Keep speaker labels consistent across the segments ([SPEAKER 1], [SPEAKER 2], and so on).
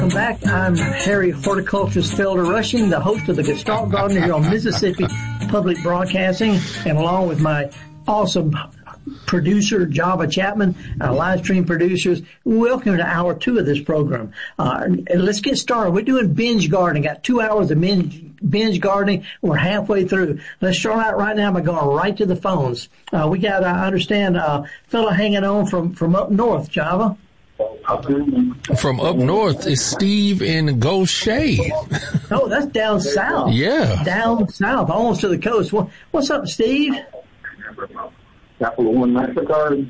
[SPEAKER 1] Back. I'm Harry Horticulturist Felder Rushing, the host of the Gestalt Gardener here on Mississippi Public Broadcasting, and along with my awesome producer, Java Chapman, our live stream producers. Welcome to hour 2 of this program. Let's get started. We're doing binge gardening. Got 2 hours of binge gardening. We're halfway through. Let's start out right now by going right to the phones. We got, I understand, a fellow hanging on from up north, Java.
[SPEAKER 2] From up north is Steve in Gaucher.
[SPEAKER 1] Oh, that's down south.
[SPEAKER 2] Yeah.
[SPEAKER 1] Down south, almost to the coast. What's up, Steve?
[SPEAKER 3] Capital One MasterCard.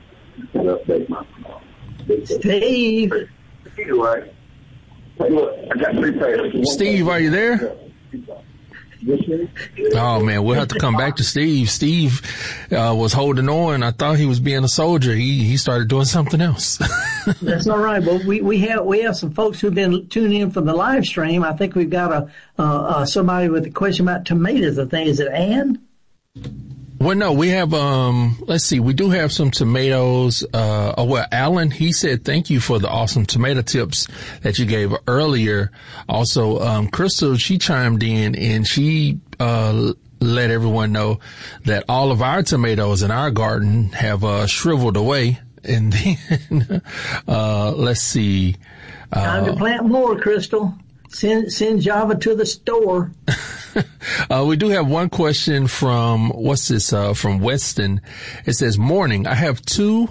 [SPEAKER 1] Steve.
[SPEAKER 3] Anyway, I got 3 pairs.
[SPEAKER 2] Steve, are you there? Oh, man, we'll have to come back to Steve. Steve was holding on. I thought he was being a soldier. He started doing something else.
[SPEAKER 1] That's all right. Well, we have some folks who've been tuning in from the live stream. I think we've got somebody with a question about tomatoes. I think, is it Ann?
[SPEAKER 2] Well, no, we have, let's see, we do have some tomatoes. Alan, he said thank you for the awesome tomato tips that you gave earlier. Also, Crystal, she chimed in and she, let everyone know that all of our tomatoes in our garden have, shriveled away. And then, let's see.
[SPEAKER 1] Time to plant more, Crystal. Send Java to the store.
[SPEAKER 2] We do have one question from, from Weston. It says, morning, I have 2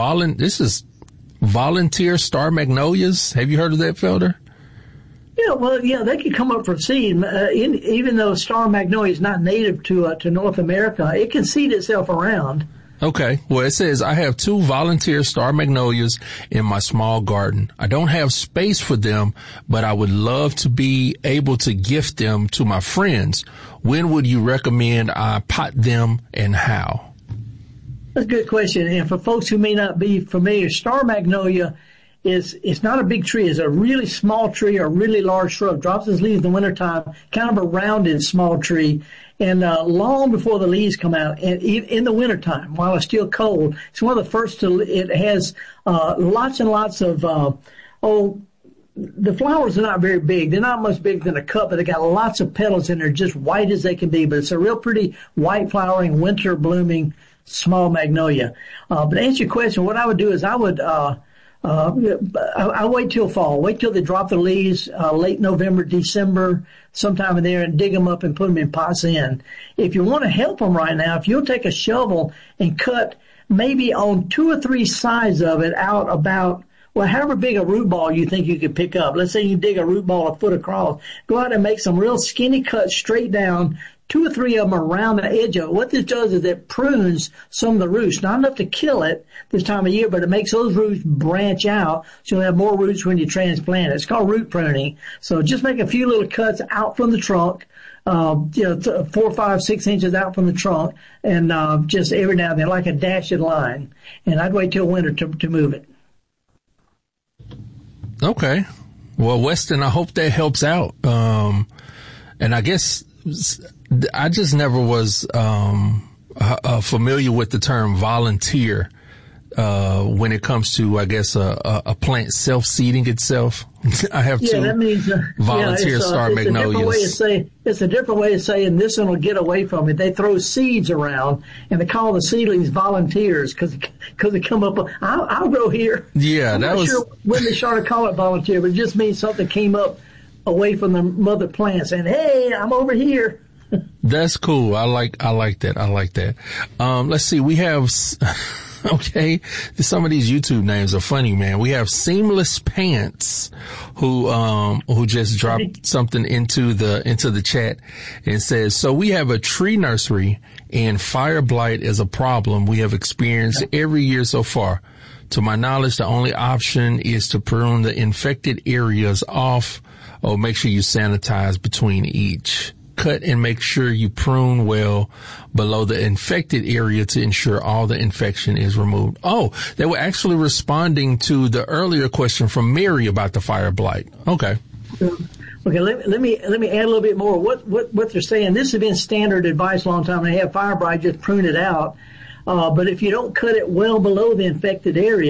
[SPEAKER 2] volunteer star magnolias. Have you heard of that, Felder?
[SPEAKER 1] Yeah, they can come up from seed. Even though star magnolia is not native to North America, it can seed itself around.
[SPEAKER 2] Okay. Well, it says, I have 2 volunteer star magnolias in my small garden. I don't have space for them, but I would love to be able to gift them to my friends. When would you recommend I pot them and how?
[SPEAKER 1] That's a good question. And for folks who may not be familiar, star magnolia it's not a big tree. It's a really small tree or a really large shrub. Drops its leaves in the wintertime, kind of a rounded small tree. And long before the leaves come out, and in the wintertime, while it's still cold, it's one of the first to, it has lots and lots of, the flowers are not very big. They're not much bigger than a cup, but they got lots of petals in there, just white as they can be. But it's a real pretty white flowering, winter blooming small magnolia. But to answer your question, what I would do is I wait till fall. Wait till they drop the leaves, late November, December, sometime in there, and dig them up and put them in pots in. If you want to help them right now, if you'll take a shovel and cut maybe on 2 or 3 sides of it out about, well, however big a root ball you think you could pick up. Let's say you dig a root ball a foot across. Go out and make some real skinny cuts straight down, 2 or 3 of them around the edge of it. What this does is it prunes some of the roots. Not enough to kill it this time of year, but it makes those roots branch out so you'll have more roots when you transplant it. It's called root pruning. So just make a few little cuts out from the trunk, 4, 5, 6 inches out from the trunk, and just every now and then, like a dashed line. And I'd wait till winter to move it.
[SPEAKER 2] Okay. Well, Weston, I hope that helps out. And I guess I just never was familiar with the term volunteer when it comes to, I guess, a plant self-seeding itself. I have 2
[SPEAKER 1] that means,
[SPEAKER 2] volunteer star magnolias.
[SPEAKER 1] It's a different way of saying this one will get away from it. They throw seeds around, and they call the seedlings volunteers because they come up. I'll grow here.
[SPEAKER 2] Yeah,
[SPEAKER 1] I'm not sure when they started calling it volunteer, but it just means something came up away from the mother plant saying, hey, I'm over here.
[SPEAKER 2] That's cool. I like that. Let's see. We have, okay. Some of these YouTube names are funny, man. We have Seamless Pants who just dropped something into the chat and says, so we have a tree nursery and fire blight is a problem we have experienced every year so far. To my knowledge, the only option is to prune the infected areas off. Oh, make sure you sanitize between each. Cut and make sure you prune well below the infected area to ensure all the infection is removed. Oh, they were actually responding to the earlier question from Mary about the fire blight. Okay.
[SPEAKER 1] Okay, let me add a little bit more. What they're saying, this has been standard advice a long time. They have fire blight, just prune it out. But if you don't cut it well below the infected area,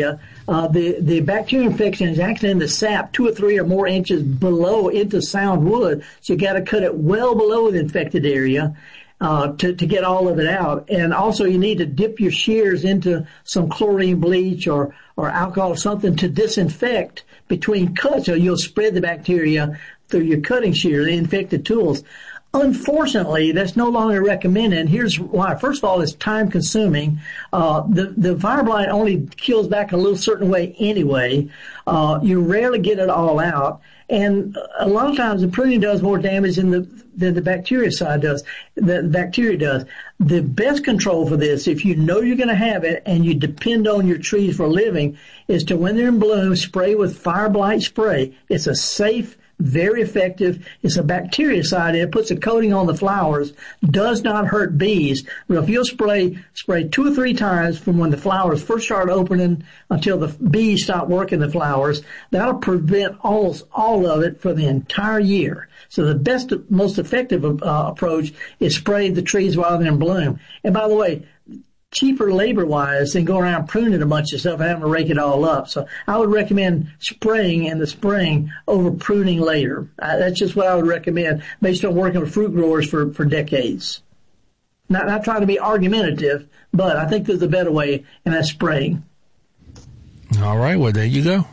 [SPEAKER 1] the bacterial infection is actually in the sap 2 or 3 or more inches below into sound wood. So you got to cut it well below the infected area. To get all of it out. And also you need to dip your shears into some chlorine bleach or alcohol or something to disinfect between cuts, or you'll spread the bacteria through your cutting shear, the infected tools. Unfortunately, that's no longer recommended. And here's why. First of all, it's time consuming. The fire blight only kills back a little certain way anyway. You rarely get it all out. And a lot of times the pruning does more damage than the bacteria side does. The bacteria does. The best control for this, if you know you're going to have it and you depend on your trees for a living, is to, when they're in bloom, spray with fire blight spray. It's a safe, very effective. It's a bactericide. It puts a coating on the flowers. Does not hurt bees. But if you'll spray 2 or 3 times from when the flowers first start opening until the bees stop working the flowers, that'll prevent almost all of it for the entire year. So the best, most effective approach is spray the trees while they're in bloom. And by the way, cheaper labor-wise than go around pruning a bunch of stuff and having to rake it all up. So I would recommend spraying in the spring over pruning later. That's just what I would recommend based on working with fruit growers for decades. Not trying to be argumentative, but I think there's a better way, and that's spraying.
[SPEAKER 2] All right, well, there you go.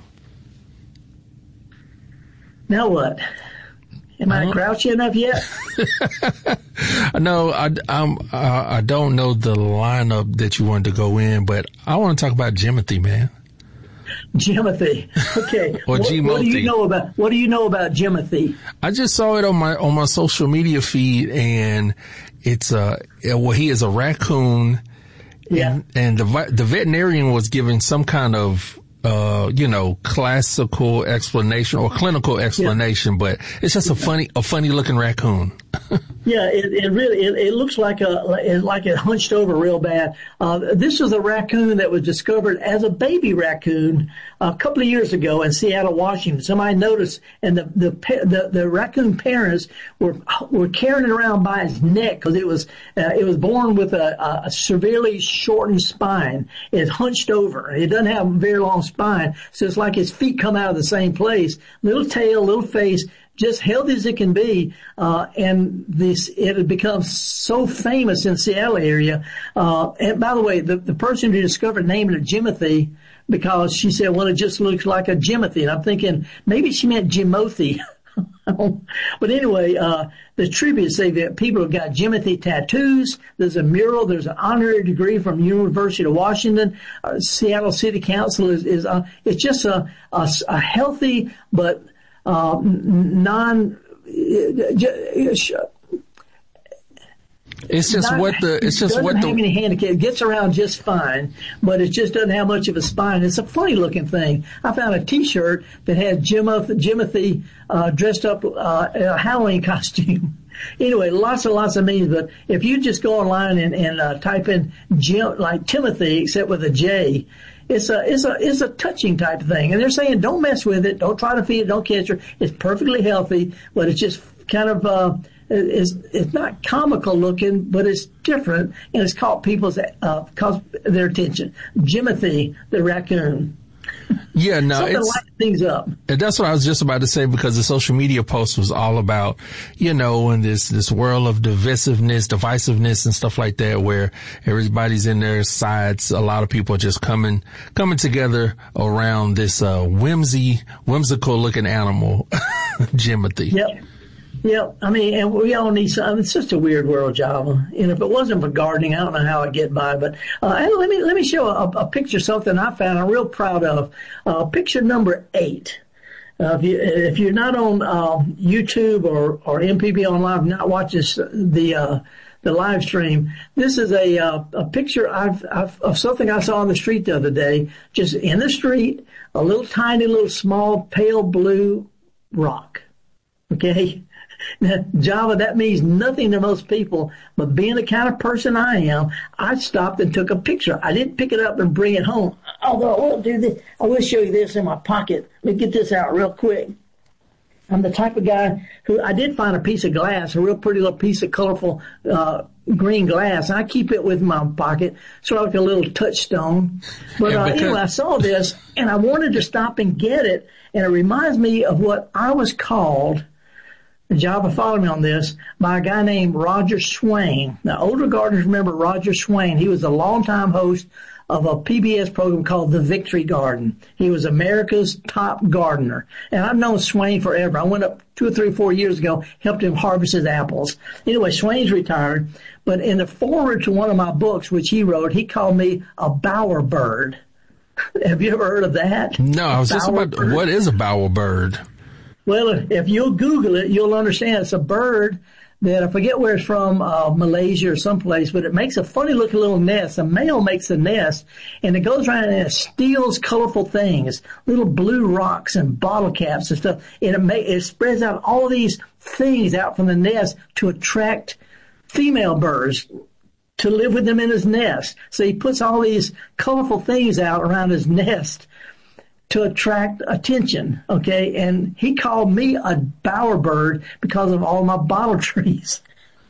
[SPEAKER 1] Now what? Am I grouchy enough yet?
[SPEAKER 2] No, I don't know the lineup that you wanted to go in, but I want to talk about Jimothy, man.
[SPEAKER 1] Jimothy. Okay.
[SPEAKER 2] Or Jimothy.
[SPEAKER 1] What do you know about Jimothy?
[SPEAKER 2] I just saw it on my social media feed, and it's he is a raccoon.
[SPEAKER 1] Yeah.
[SPEAKER 2] And the veterinarian was giving some kind of classical explanation or clinical explanation, but it's just a funny looking raccoon.
[SPEAKER 1] Yeah, it really looks like it hunched over real bad. This was a raccoon that was discovered as a baby raccoon a couple of years ago in Seattle, Washington. Somebody noticed, and the raccoon parents were carrying it around by its neck because it was born with a severely shortened spine. It hunched over. It doesn't have a very long spine, so it's like its feet come out of the same place. Little tail, little face, just healthy as it can be, and it had become so famous in the Seattle area. And by the way, the person who discovered named it Jimothy because she said, well, it just looks like a Jimothy. And I'm thinking maybe she meant Jimothy. But anyway, the tributes say that people have got Jimothy tattoos. There's a mural. There's an honorary degree from University of Washington. Seattle City Council is it's just a healthy but
[SPEAKER 2] It's just what the
[SPEAKER 1] any handicap. It gets around just fine, but it just doesn't have much of a spine. It's a funny looking thing. I found a T-shirt that had Jimothy dressed up in a Halloween costume. Anyway, lots of meanings. But if you just go online and type in Jim, like Timothy, except with a J. It's a touching type of thing. And they're saying don't mess with it. Don't try to feed it. Don't catch her. It's perfectly healthy, but it's just kind of, it's not comical looking, but it's different. And it's caught caught their attention. Jimothy, the raccoon.
[SPEAKER 2] Yeah, no,
[SPEAKER 1] it's light things up.
[SPEAKER 2] And that's what I was just about to say, because the social media post was all about, in this world of divisiveness and stuff like that, where everybody's in their sides. A lot of people are just coming together around this, whimsical looking animal, Jimothy.
[SPEAKER 1] Yep. Yeah, I mean, and we all need some. It's just a weird world, Java. If it wasn't for gardening, I don't know how I'd get by. But let me show a picture, something I found I'm real proud of. Picture number 8. If you're not on YouTube or MPB Online, not watching the live stream, this is a picture of something I saw on the street the other day. Just in the street, a little tiny, little small, pale blue rock. Okay. Now, Java, that means nothing to most people, but being the kind of person I am, I stopped and took a picture. I didn't pick it up and bring it home. Although I will do this. I will show you this in my pocket. Let me get this out real quick. I'm the type of guy who, I did find a piece of glass, a real pretty little piece of colorful, green glass, and I keep it with my pocket, sort of like a little touchstone. But anyway, I saw this, and I wanted to stop and get it, and it reminds me of what I was called, and Java followed me on this, by a guy named Roger Swain. Now, older gardeners remember Roger Swain. He was a longtime host of a PBS program called The Victory Garden. He was America's top gardener. And I've known Swain forever. I went up 2 or 3 or 4 years ago, helped him harvest his apples. Anyway, Swain's retired. But in the foreword to one of my books, which he wrote, he called me a bowerbird. Have you ever heard of that?
[SPEAKER 2] No, I was just about, what is a bowerbird?
[SPEAKER 1] Well, if you'll Google it, you'll understand. It's a bird that I forget where it's from, Malaysia or someplace, but it makes a funny looking little nest. A male makes a nest, and it goes around and it steals colorful things, little blue rocks and bottle caps and stuff. And it spreads out all these things out from the nest to attract female birds to live with him in his nest. So he puts all these colorful things out around his nest to attract attention, okay? And he called me a bowerbird because of all my bottle trees.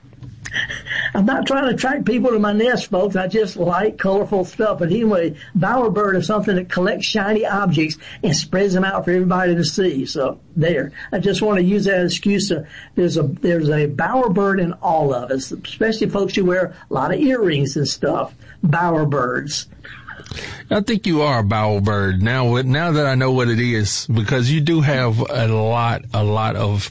[SPEAKER 1] I'm not trying to attract people to my nest, folks. I just like colorful stuff. But anyway, bowerbird is something that collects shiny objects and spreads them out for everybody to see. So there. I just want to use that excuse to, there's a bowerbird in all of us, especially folks who wear a lot of earrings and stuff. Bowerbirds.
[SPEAKER 2] I think you are a bowerbird now that I know what it is, because you do have a lot of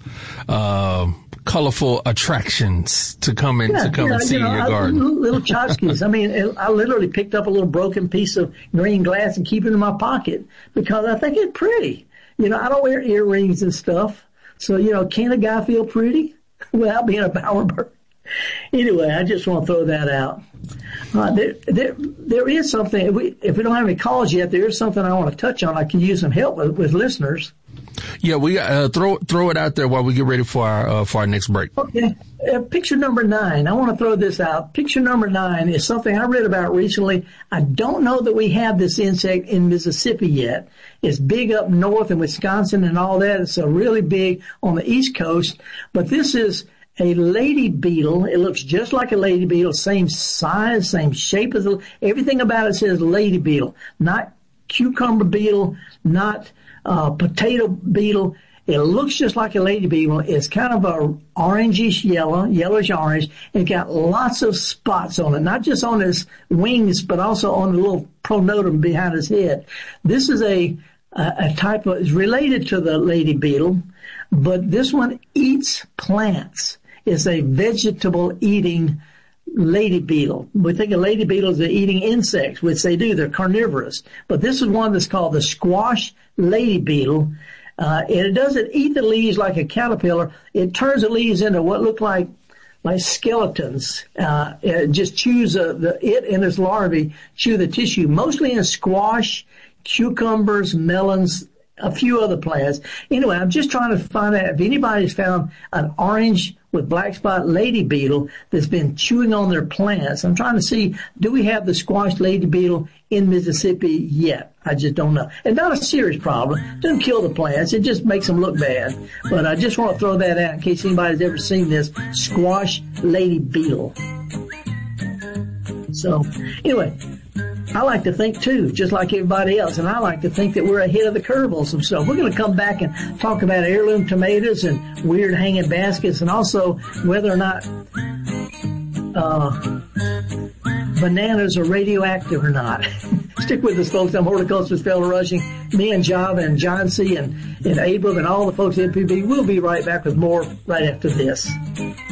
[SPEAKER 2] colorful attractions to come and see in your garden.
[SPEAKER 1] Little tchotchkes. I mean, I literally picked up a little broken piece of green glass and keep it in my pocket because I think it's pretty. I don't wear earrings and stuff. So, can a guy feel pretty without being a bowerbird? Anyway, I just want to throw that out. There is something, if we don't have any calls yet, there is something I want to touch on. I can use some help with listeners.
[SPEAKER 2] Yeah, we throw it out there while we get ready for our next break.
[SPEAKER 1] Okay. Picture number 9. I want to throw this out. Picture number 9 is something I read about recently. I don't know that we have this insect in Mississippi yet. It's big up north in Wisconsin and all that. It's really big on the East Coast. But this is a lady beetle. It looks just like a lady beetle, same size, same shape as everything about it says lady beetle, not cucumber beetle, not potato beetle. It looks just like a lady beetle. It's kind of a orangish yellowish orange, and it got lots of spots on it, not just on his wings, but also on the little pronotum behind his head. This is a type of, is related to the lady beetle, but this one eats plants. It's a vegetable eating lady beetle. We think of lady beetles as eating insects, which they do. They're carnivorous. But this is one that's called the squash lady beetle. And it doesn't eat the leaves like a caterpillar. It turns the leaves into what look like skeletons. It just chews it and its larvae chew the tissue, mostly in squash, cucumbers, melons, a few other plants. Anyway, I'm just trying to find out if anybody's found an orange with black spot lady beetle that's been chewing on their plants. I'm trying to see, do we have the squash lady beetle in Mississippi yet? I just don't know. And not a serious problem. It doesn't kill the plants. It just makes them look bad. But I just want to throw that out in case anybody's ever seen this squash lady beetle. So, anyway, I like to think, too, just like everybody else, and I like to think that we're ahead of the curve on some stuff. We're going to come back and talk about heirloom tomatoes and weird hanging baskets, and also whether or not bananas are radioactive or not. Stick with us, folks. I'm horticulturist Fellow Rushing. Me and Java and John C. and Abram and all the folks at MPB. We'll be right back with more right after this.